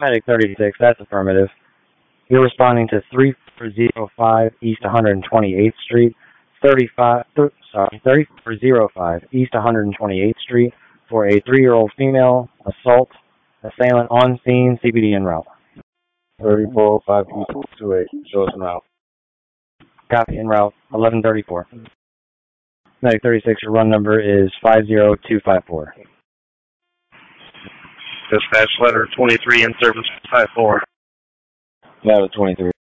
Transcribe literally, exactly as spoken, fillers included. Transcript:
Medic thirty-six, that's affirmative. You're responding to three four zero five East one hundred twenty-eighth Street, thirty-five, th- sorry, thirty-four oh five East one hundred twenty-eighth Street for a three-year-old female assault. Assailant on scene, C B D en route. thirty-four oh five East two twenty-eight, show us en route. Copy, en route, eleven thirty-four. Medic thirty-six, your run number is five zero two five four. Dispatch letter twenty-three in service five four. Letter twenty-three.